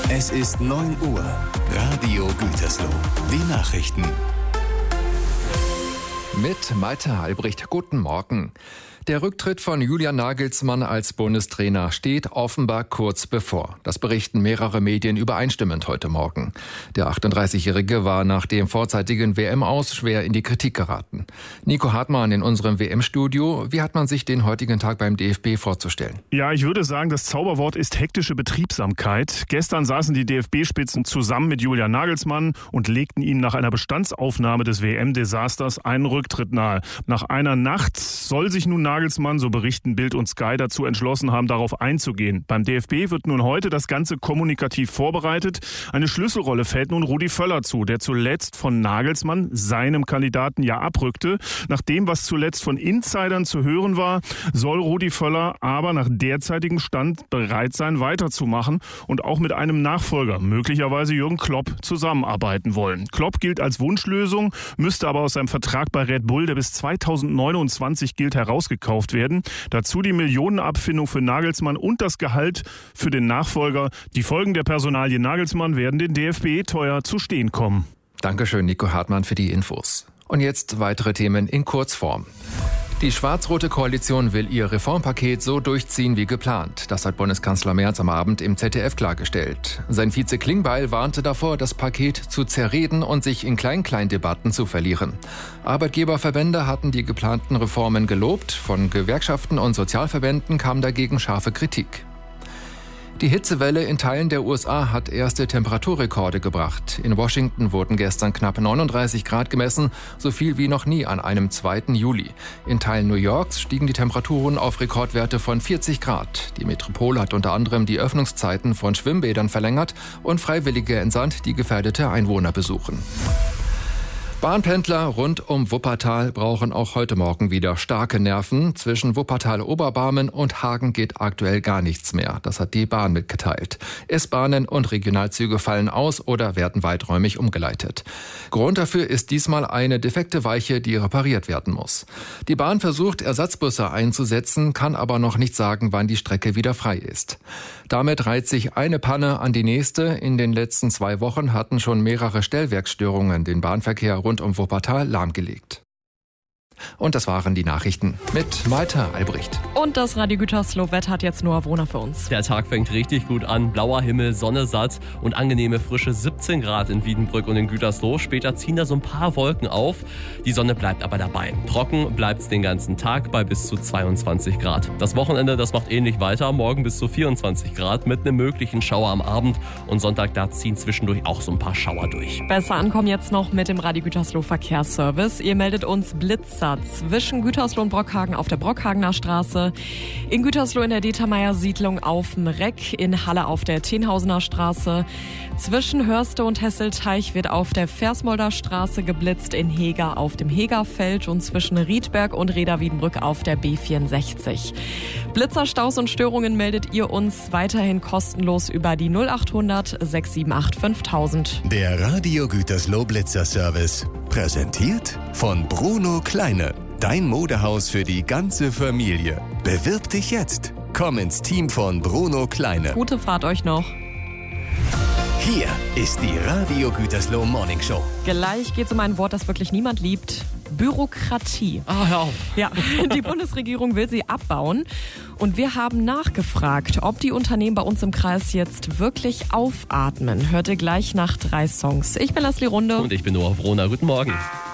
Es ist 9 Uhr. Radio Gütersloh. Die Nachrichten. Mit Malte Albrecht. Guten Morgen. Der Rücktritt von Julian Nagelsmann als Bundestrainer steht offenbar kurz bevor. Das berichten mehrere Medien übereinstimmend heute Morgen. Der 38-Jährige war nach dem vorzeitigen WM-Aus schwer in die Kritik geraten. Nico Hartmann in unserem WM-Studio. Wie hat man sich den heutigen Tag beim DFB vorzustellen? Ja, ich würde sagen, das Zauberwort ist hektische Betriebsamkeit. Gestern saßen die DFB-Spitzen zusammen mit Julian Nagelsmann und legten ihm nach einer Bestandsaufnahme des WM-Desasters einen Rücktritt nahe. Nach einer Nacht soll sich nun Nagelsmann, so berichten Bild und Sky, dazu entschlossen haben, darauf einzugehen. Beim DFB wird nun heute das Ganze kommunikativ vorbereitet. Eine Schlüsselrolle fällt nun Rudi Völler zu, der zuletzt von Nagelsmann, seinem Kandidaten, ja abrückte. Nach dem, was zuletzt von Insidern zu hören war, soll Rudi Völler aber nach derzeitigem Stand bereit sein, weiterzumachen und auch mit einem Nachfolger, möglicherweise Jürgen Klopp, zusammenarbeiten wollen. Klopp gilt als Wunschlösung, müsste aber aus seinem Vertrag bei Red Bull, der bis 2029 gilt, herausgekauft werden. Dazu die Millionenabfindung für Nagelsmann und das Gehalt für den Nachfolger. Die Folgen der Personalie Nagelsmann werden den DFB teuer zu stehen kommen. Dankeschön, Nico Hartmann, für die Infos. Und jetzt weitere Themen in Kurzform. Die schwarz-rote Koalition will ihr Reformpaket so durchziehen wie geplant. Das hat Bundeskanzler Merz am Abend im ZDF klargestellt. Sein Vize Klingbeil warnte davor, das Paket zu zerreden und sich in Klein-Klein-Debatten zu verlieren. Arbeitgeberverbände hatten die geplanten Reformen gelobt. Von Gewerkschaften und Sozialverbänden kam dagegen scharfe Kritik. Die Hitzewelle in Teilen der USA hat erste Temperaturrekorde gebracht. In Washington wurden gestern knapp 39 Grad gemessen, so viel wie noch nie an einem 2. Juli. In Teilen New Yorks stiegen die Temperaturen auf Rekordwerte von 40 Grad. Die Metropole hat unter anderem die Öffnungszeiten von Schwimmbädern verlängert und Freiwillige entsandt, die gefährdete Einwohner besuchen. Bahnpendler rund um Wuppertal brauchen auch heute Morgen wieder starke Nerven. Zwischen Wuppertal-Oberbarmen und Hagen geht aktuell gar nichts mehr. Das hat die Bahn mitgeteilt. S-Bahnen und Regionalzüge fallen aus oder werden weiträumig umgeleitet. Grund dafür ist diesmal eine defekte Weiche, die repariert werden muss. Die Bahn versucht, Ersatzbusse einzusetzen, kann aber noch nicht sagen, wann die Strecke wieder frei ist. Damit reiht sich eine Panne an die nächste. In den letzten 2 Wochen hatten schon mehrere Stellwerksstörungen den Bahnverkehr rund um Wuppertal lahmgelegt. Und das waren die Nachrichten mit Malte Albrecht. Und das Radio Gütersloh-Wetter hat jetzt Noah Wohner für uns. Der Tag fängt richtig gut an. Blauer Himmel, Sonne satt und angenehme frische 17 Grad in Wiedenbrück und in Gütersloh. Später ziehen da so ein paar Wolken auf. Die Sonne bleibt aber dabei. Trocken bleibt es den ganzen Tag bei bis zu 22 Grad. Das Wochenende, das macht ähnlich weiter. Morgen bis zu 24 Grad mit einem möglichen Schauer am Abend. Und Sonntag, da ziehen zwischendurch auch so ein paar Schauer durch. Besser ankommen jetzt noch mit dem Radio Gütersloh Verkehrsservice. Ihr meldet uns Blitzer zwischen Gütersloh und Brockhagen auf der Brockhagener Straße, in Gütersloh in der Determeier-Siedlung auf dem Reck, in Halle auf der Tenhausener Straße. Zwischen Hörste und Hesselteich wird auf der Versmolder Straße geblitzt, in Heger auf dem Hegerfeld und zwischen Riedberg und Reda-Wiedenbrück auf der B64. Blitzerstaus und Störungen meldet ihr uns weiterhin kostenlos über die 0800 678 5000. Der Radio Gütersloh Blitzer Service. Präsentiert von Bruno Kleine. Dein Modehaus für die ganze Familie. Bewirb dich jetzt. Komm ins Team von Bruno Kleine. Gute Fahrt euch noch. Hier ist die Radio Gütersloh Morning Show. Gleich geht es um ein Wort, das wirklich niemand liebt. Bürokratie. Hör auf. Ja, die Bundesregierung will sie abbauen. Und wir haben nachgefragt, ob die Unternehmen bei uns im Kreis jetzt wirklich aufatmen. Hört ihr gleich nach 3 Songs. Ich bin Leslie Runde. Und ich bin Noah Wohner. Guten Morgen.